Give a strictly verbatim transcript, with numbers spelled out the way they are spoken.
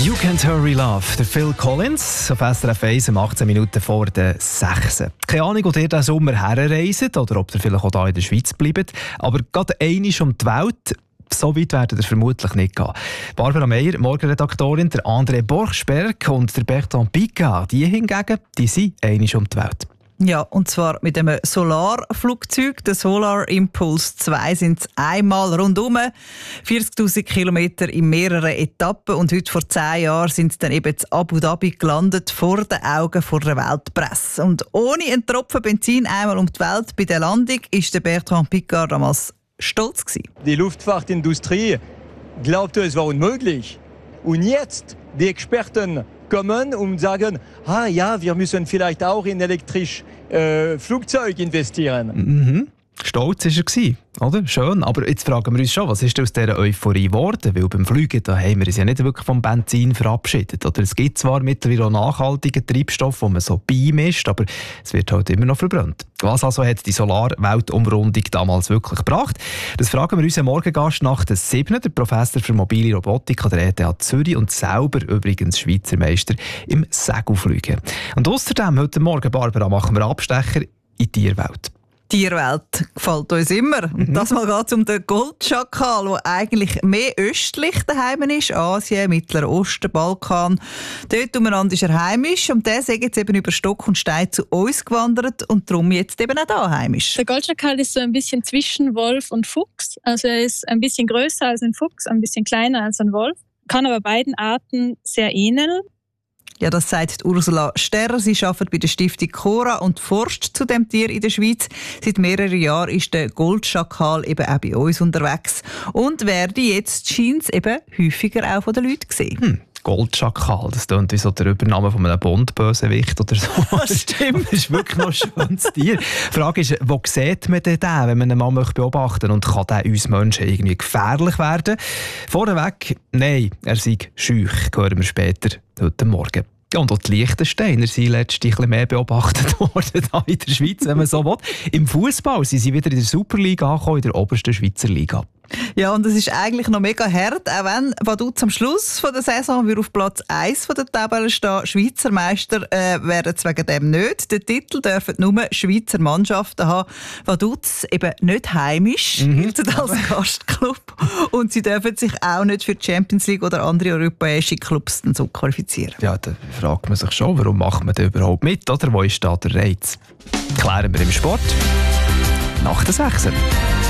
You Can't Hurry Love, der Phil Collins auf S R F eins um achtzehn Minuten vor der sechs. Keine Ahnung, ob ihr diesen Sommer herreist oder ob ihr vielleicht auch hier in der Schweiz bleibt, aber gerade einmal um die Welt, so weit werden ihr vermutlich nicht gehen. Barbara Meyer, Morgenredaktorin, der André Borchsberg und der Bertrand Piccard, die hingegen, die sind einmal um die Welt. Ja, und zwar mit einem Solarflugzeug. Der Solar Impulse zwei sind es einmal rundum. vierzigtausend Kilometer in mehreren Etappen. Und heute vor zehn Jahren sind sie dann eben in Abu Dhabi gelandet, vor den Augen vor der Weltpresse. Und ohne einen Tropfen Benzin einmal um die Welt bei der Landung ist der Bertrand Piccard damals stolz gewesen. Die Luftfahrtindustrie glaubte, es war unmöglich. Und jetzt, die Experten kommen und sagen, ah ja, wir müssen vielleicht auch in elektrische äh, Flugzeuge investieren. Mhm. Stolz war er, oder? Schön. Aber jetzt fragen wir uns schon, was ist aus dieser Euphorie geworden? Weil beim Fliegen da haben wir uns ja nicht wirklich vom Benzin verabschiedet. Oder es gibt zwar mittlerweile auch nachhaltigen Treibstoff, den man so beimischt, aber es wird halt immer noch verbrannt. Was also hat die Solarweltumrundung damals wirklich gebracht? Das fragen wir unseren Morgengast nach der sieben, der Professor für mobile Robotik an der E T H Zürich und selber übrigens Schweizer Meister im Segelfliegen. Und außerdem heute Morgen, Barbara, machen wir Abstecher in die Tierwelt. Die Tierwelt gefällt uns immer. Und Mhm. das Mal geht es um den Goldschakal, der eigentlich mehr östlich daheim ist. Asien, Mittlerer Osten, Balkan. Dort umeinander ist er heimisch. Und der ist jetzt eben über Stock und Stein zu uns gewandert und darum jetzt eben auch da heimisch. Der Goldschakal ist so ein bisschen zwischen Wolf und Fuchs. Also er ist ein bisschen größer als ein Fuchs, ein bisschen kleiner als ein Wolf. Kann aber beiden Arten sehr ähneln. Ja, das sagt Ursula Sterrer. Sie arbeitet bei der Stiftung Cora und forscht zu dem Tier in der Schweiz. Seit mehreren Jahren ist der Goldschakal eben auch bei uns unterwegs und werde jetzt scheint eben häufiger auch von den Leuten gesehen. Hm. Goldschakal, das klingt wie so der Übername von einem Bond-Bösewicht oder so. Das stimmt. Das ist wirklich noch ein schönes Tier. Die Frage ist, wo sieht man denn den, wenn man ihn mal beobachten möchte? Und kann der uns Menschen irgendwie gefährlich werden? Vorneweg, nein, er sei schüch, hören wir später heute Morgen. Ja, und auch die Liechtensteiner sind letztlich ein bisschen mehr beobachtet worden hier in der Schweiz, wenn man so will. Im Fußball sind sie wieder in der Superliga angekommen, in der obersten Schweizer Liga. Ja, und es ist eigentlich noch mega hart, auch wenn Vaduz am Schluss von der Saison wir auf Platz eins von der Tabelle stehen. Schweizer Meister äh, werden es wegen dem nicht. Den Titel dürfen nur Schweizer Mannschaften haben. Vaduz eben nicht heimisch, Mhm. gilt als Gastclub. Und sie dürfen sich auch nicht für die Champions League oder andere europäische Clubs dann so qualifizieren. Ja, da fragt man sich schon, warum macht man da überhaupt mit? Oder wo ist da der Reiz? Klären wir im Sport nach der sechs.